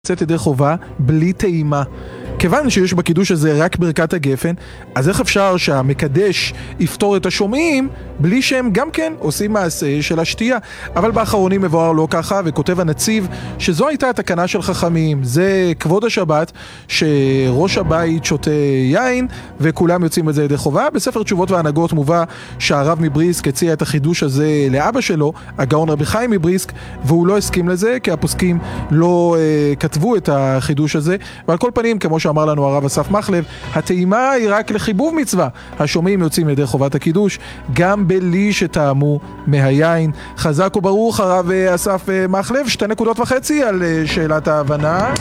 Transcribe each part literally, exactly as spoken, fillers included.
יוצאת ידי חובה בלי טעימה. כיוון שיש בקידוש הזה רק ברכת הגפן, אז איך אפשר שהמקדש יפתור את השומעים בלי שהם גם כן עושים מעשה של השתייה? אבל באחרונים מבואר לא ככה, וכותב הנציב שזו הייתה התקנה של חכמים. זה כבוד השבת שראש הבית שותה יין וכולם יוצאים את זה ידי חובה. בספר תשובות והנהגות מובא שהרב מבריסק הציע את החידוש הזה לאבא שלו, הגאון רבי חיים מבריסק, והוא לא הסכים לזה כי הפוסקים לא אה, כתבו את החידוש הזה. ועל כל פנים, כמו שאמר לנו הרב אסף מחלב, הטעימה היא רק לחיבוב מצווה. השומעים יוצאים ידי חובת הקידוש גם בלי שטעמו מהיין. חזק וברוך הרב אסף מחלב. שתי נקודות וחצי על שאלת ההבנה.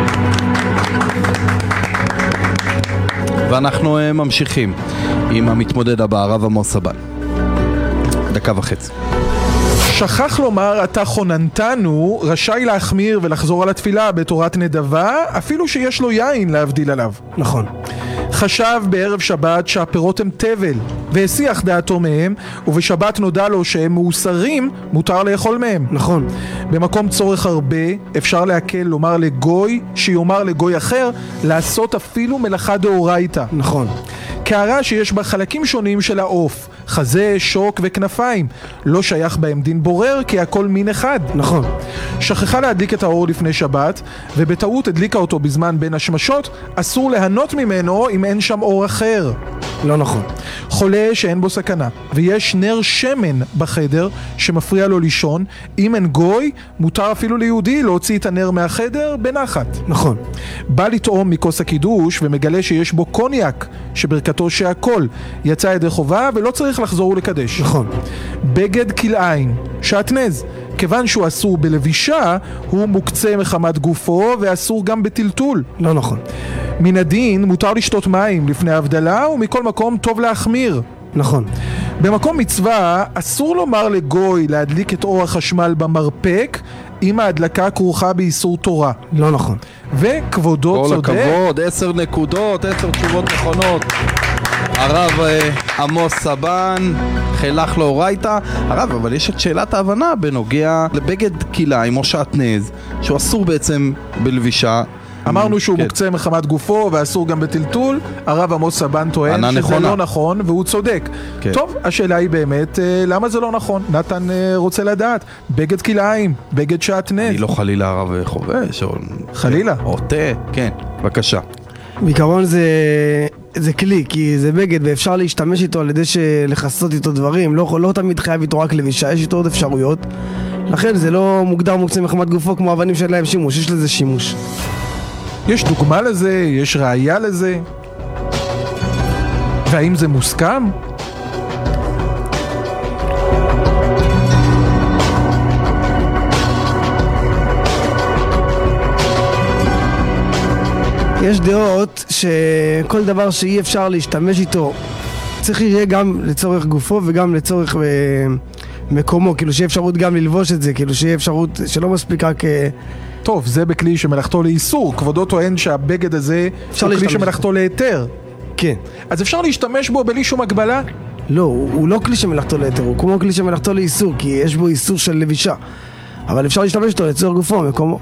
ואנחנו ממשיכים עם המתמודד הבא, הרב עמוס סבן. דקה וחצי. שכח לומר אתה חוננתנו, רשאי להחמיר ולחזור על התפילה בתורת נדבה, אפילו שיש לו יין להבדיל עליו. נכון. חשב בערב שבת שהפירות הם תבל, והסיח דעתו מהם, ובשבת נודע לו שהם מאוסרים, מותר לאכול מהם. נכון. במקום צורך הרבה, אפשר להקל לומר לגוי, שיומר לגוי אחר, לעשות אפילו מלאכה דאורייתא. נכון. קערה שיש בה חלקים שונים של העוף, חזה, שוק וכנפיים, לא שייך בהם דין בורר כי הכל מין אחד. נכון. שכחה להדליק את האור לפני שבת ובטעות הדליקה אותו בזמן בין השמשות, אסור להנות ממנו אם אין שם אור אחר. לא נכון. חולה שאין בו סכנה ויש נר שמן בחדר שמפריע לו לישון, אם אין גוי מותר אפילו ליהודי להוציא את הנר מהחדר בנחת. נכון. בא לטעום מכוס הקידוש ומגלה שיש בו קוניאק שברכתו שהכל יצא ידי חובה ולא צריך לחזור ולקדש. נכון. בגד כלאיים, שעטנז, כיוון שהוא אסור בלבישה, הוא מוקצה מחמת גופו ואסור גם בטלטול. לא נכון. מן הדין מותר לשתות מים לפני ההבדלה, ומכל מקום טוב להחמיר. נכון. במקום מצווה אסור לומר לגוי להדליק את אור החשמל במרפק אם ההדלקה כרוכה באיסור תורה. לא נכון. וכבודו צודק. כל הכבוד, עשר נקודות, עשר תשובות נכונות. הרב עמוס סבן חילך לאורייתא. הרב, אבל יש את שאלת ההבנה בנוגע לבגד כלאיים או שעטנז שהוא אסור בעצם בלבישה. אמרנו שהוא כן. מוקצה מחמת גופו ואסור גם בטלטול. הרב עמוס סבן טוען שזה נכונה. לא נכון והוא צודק. כן. טוב, השאלה היא באמת למה זה לא נכון. נתן רוצה לדעת. בגד כלאיים, בגד שעטנז. אני לא חלילה הרב חובש או... חלילה. או תה, כן, בבקשה. בעיקרון זה, זה כלי, כי זה בגד ואפשר להשתמש איתו על ידי לחסות איתו דברים. לא, לא תמיד חייב איתו רק לבישה, יש איתו עוד אפשרויות. לכן זה לא מוגדר מוקצה מחמת גופו כמו אבנים שלהם שימוש, יש לזה שימוש. יש דוגמה לזה? יש ראייה לזה? והאם זה מוסכם? יש דעות שכל דבר שאי אפשר להשתמש איתו צריך יהיה גם לצורך גופו וגם לצורך אה, מקומו, כאילו שיהיה אפשרות גם ללבוש את זה, כאילו שיהיה אפשרות שלא מספיק רק... אה, טוב, זה בכלי שמלאכתו לאיסור. כבודו טוען שהבגד הזה הוא כלי שמלאכתו להיתר. כן. אז אפשר להשתמש בו בלי שום הגבלה? לא, הוא, הוא לא כלי שמלאכתו להיתר, הוא כמו כלי שמלאכתו לאיסור, כי יש בו איסור של לבישה. אבל אפשר להשתמש איתו לצורך גופו, מקומו.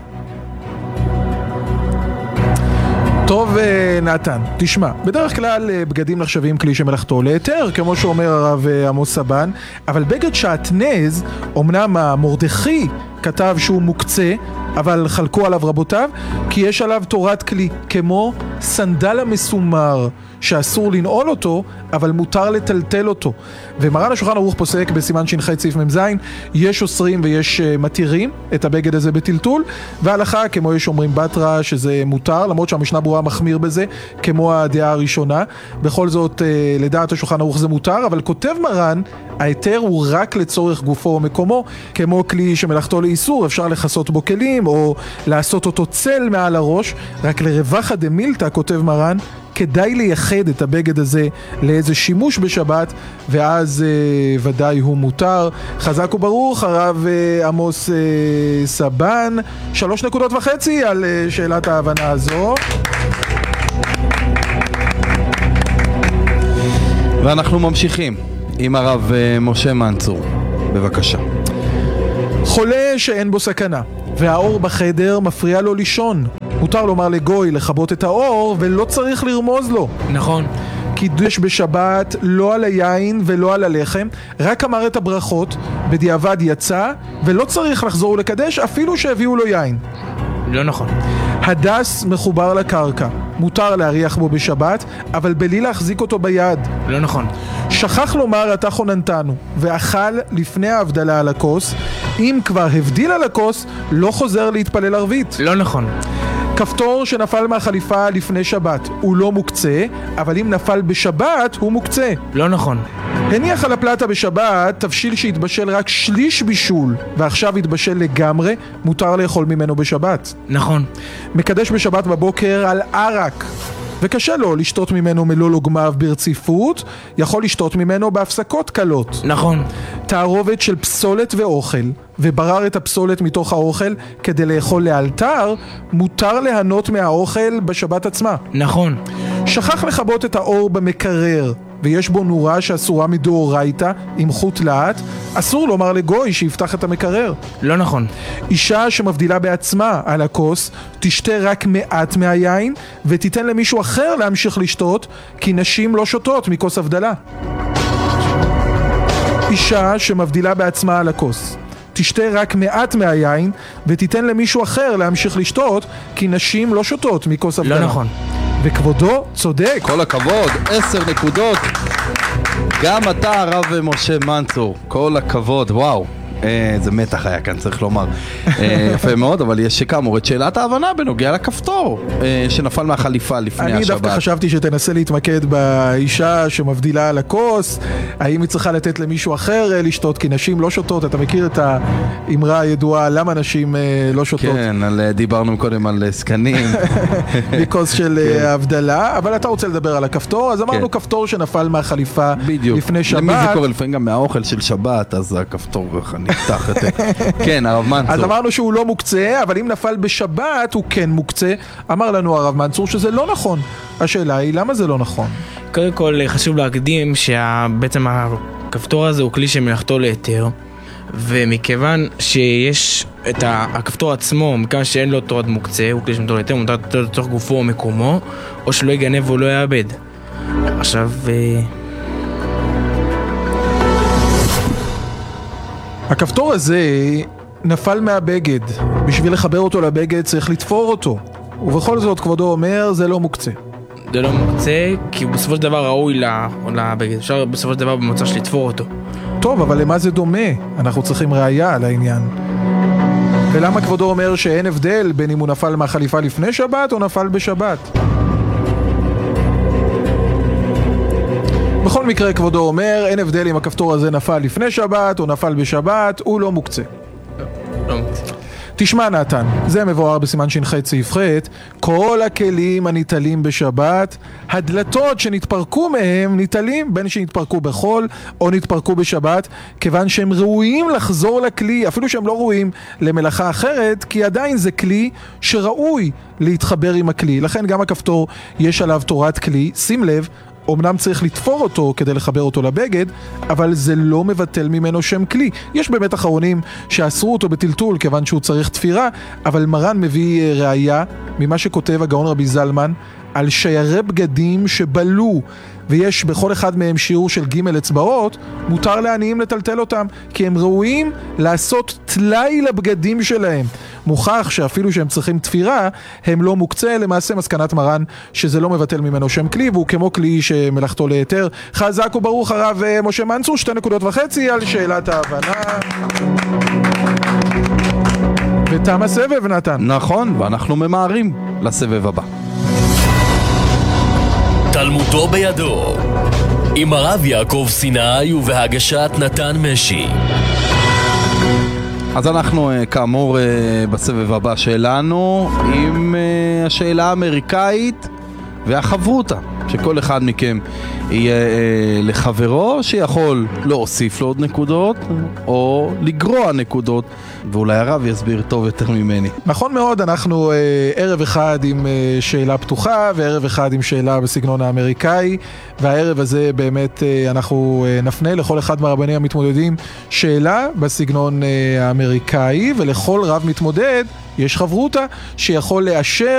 טוב נתן, תשמע, בדרך כלל בגדים נחשבים כלי שמלאכתו להיתר, כמו שאומר הרב עמוס סבן, אבל בגד שעטנז, אמנם המרדכי כתב שהוא מוקצה, אבל חלקו עליו רבותיו, כי יש עליו תורת כלי, כמו סנדל המסומר, שאסור לנעול אותו, אבל מותר לטלטל אותו. ומרן השולחן ערוך פוסק בסימן ש"ח סעיף מ"ז, יש אוסרים ויש מתירים את הבגד הזה בטלטול, וההלכה, כמו יש אומרים בתרא, שזה מותר, למרות שהמשנה ברורה מחמיר בזה, כמו הדעה הראשונה. בכל זאת, לדעת השולחן ערוך זה מותר, אבל כותב מרן, ההיתר הוא רק לצורך גופו או מקומו, כמו כלי שמלאכתו לאיסור, אפשר לחסות בו כלים, או לעשות אותו צל מעל הראש, רק לרווחא דמילתא, כותב מרן, כדאי לייחד את הבגד הזה לאיזה שימוש בשבת, ואז אה, ודאי הוא מותר. חזק וברוך הרב אה, עמוס אה, סבן. שלוש נקודות וחצי על אה, שאלת ההבנה הזו. ואנחנו ממשיכים עם הרב אה, משה מנצור. בבקשה. חולה שאין בו סכנה והאור בחדר מפריע לו לישון. מותר לומר לגוי לכבות את האור ולא צריך לרמוז לו. נכון. קידוש בשבת לא על היין ולא על הלחם, רק אמר את הברכות, בדיעבד יצא ולא צריך לחזור ולקדש אפילו שהביאו לו יין. לא נכון. הדס מחובר לקרקע, מותר להריח בו בשבת, אבל בלי להחזיק אותו ביד. לא נכון. שכח לומר אתה חוננתנו, ואכל לפני ההבדלה על הכוס, אם כבר הבדיל על הכוס, לא חוזר להתפלל ערבית. לא נכון. כפתור שנפל מהחליפה לפני שבת הוא לא מוקצה, אבל אם נפל בשבת הוא מוקצה. לא נכון. הניח על הפלטה בשבת תבשיל שהתבשל רק שליש בישול ועכשיו התבשל לגמרי, מותר לאכול ממנו בשבת. נכון. מקדש בשבת בבוקר על ערק וקשה לו לשתות ממנו מלוא לוגמיו ברציפות, יכול לשתות ממנו בהפסקות קלות. נכון. תערובת של פסולת ואוכל וברר את הפסולת מתוך האוכל כדי לאכול לאלתר, מותר ליהנות מהאוכל בשבת עצמה. נכון. שכח לכבות את האור במקרר ויש בו נורה שאסורה מדאורייתא עם חוט להט, אסור לומר לגוי שיפתח את המקרר. לא נכון. אישה שמבדילה בעצמה על הכוס תשתה רק מעט מהיין ותיתן למישהו אחר להמשיך לשתות, כי נשים לא שותות מכוס הבדלה. אישה שמבדילה בעצמה על הכוס תשתה רק מעט מהיין ותיתן למישהו אחר להמשיך לשתות, כי נשים לא שותות מכוס הבדלה. לא נכון. וכבודו צודק. כל הכבוד, עשר נקודות. גם אתה הרב משה מנצור, כל הכבוד, וואו. זה מתח היה כאן, צריך לומר. יפה מאוד, אבל יש כאמור את שאלת ההבנה בנוגע לכפתור שנפל מהחליפה לפני השבת. אני דווקא חשבתי שתנסה להתמקד באישה שמבדילה על הכוס, האם היא צריכה לתת למישהו אחר לשתות, כי נשים לא שותות. אתה מכיר את האמרה הידועה למה נשים לא שותות? כן, דיברנו קודם על סקנים. מכוס של הבדלה, אבל אתה רוצה לדבר על הכפתור, אז אמרנו כפתור שנפל מהחליפה לפני שבת. למי זה קורה לפעמים גם מהאוכל של שבת, אז הכפתור נפתח את זה. כן, הרב מנצור. אז אמרנו שהוא לא מוקצה, אבל אם נפל בשבת הוא כן מוקצה. אמר לנו הרב מנצור שזה לא נכון. השאלה היא, למה זה לא נכון? קודם כל חשוב להקדים שבעצם הכפתור הזה הוא כלי שמלאכתו להיתר, ומכיוון שיש את הכפתור עצמו, מכיוון שאין לו תורת מוקצה, הוא כלי שמלאכתו להיתר, מותר לתת לתוך גופו או מקומו, או שלא יגנב או לא יאבד. עכשיו... הכפתור הזה נפל מהבגד. בשביל לחבר אותו לבגד צריך לתפור אותו. ובכל זאת כבודו אומר זה לא מוקצה. זה לא מוקצה כי הוא בסופו של דבר ראוי לבגד. אפשר בסופו של דבר במוצא של לתפור אותו. טוב, אבל למה זה דומה? אנחנו צריכים ראייה על העניין. ולמה כבודו אומר שאין הבדל בין אם הוא נפל מהחליפה לפני שבת או נפל בשבת? בכל מקרה כבודו אומר, אין הבדל אם הכפתור הזה נפל לפני שבת או נפל בשבת, הוא לא מוקצה. לא מוקצה. תשמע נתן, זה מבואר בסימן ש"ח סעיף ח', כל הכלים הניטלים בשבת, הדלתות שנתפרקו מהם ניטלים, בין שנתפרקו בחול או נתפרקו בשבת, כיוון שהם ראויים לחזור לכלי, אפילו שהם לא ראויים למלאכה אחרת, כי עדיין זה כלי שראוי להתחבר עם הכלי. לכן גם הכפתור יש עליו תורת כלי, שים לב, אמנם צריך לתפור אותו כדי לחבר אותו לבגד, אבל זה לא מבטל ממנו שם כלי. יש באמת אחרונים שאסרו אותו בטלטול כיוון שהוא צריך תפירה, אבל מרן מביא ראיה ממה שכותב הגאון רבי זלמן על שיירי בגדים שבלו, ויש בכל אחד מהם שיעור של ג' אצבעות, מותר לעניים לטלטל אותם, כי הם ראויים לעשות תלאי לבגדים שלהם. מוכח שאפילו שהם צריכים תפירה, הם לא מוקצה. למעשה מסקנת מרן שזה לא מבטל ממנו שם כלי, והוא כמו כלי שמלאכתו להיתר. חזק וברוך הרב משה מנצור, שתי נקודות וחצי על שאלת ההבנה. ותם הסבב נתן. נכון, ואנחנו ממהרים לסבב הבא. תלמודו בידו עם הרב יעקב סיני ובהגשת נתן משי. אז אנחנו כאמור בסבב הבא שלנו עם השאלה האמריקאית והחברותה. שכל אחד מכם יהיה אה, לחברו שיכול להוסיף לו עוד נקודות או לגרוע נקודות, ואולי הרב יסביר טוב יותר ממני. נכון מאוד, אנחנו אה, ערב אחד עם אה, שאלה פתוחה וערב אחד עם שאלה בסגנון האמריקאי, והערב הזה באמת אה, אנחנו אה, נפנה לכל אחד מהרבנים המתמודדים שאלה בסגנון אה, האמריקאי, ולכל רב מתמודד יש חברותה שיכול לאשר